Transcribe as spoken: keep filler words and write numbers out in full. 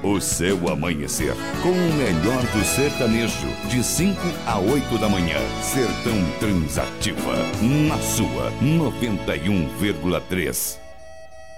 O seu amanhecer com o melhor do sertanejo, de cinco a oito da manhã. Sertão Transativa, na sua noventa e um vírgula três.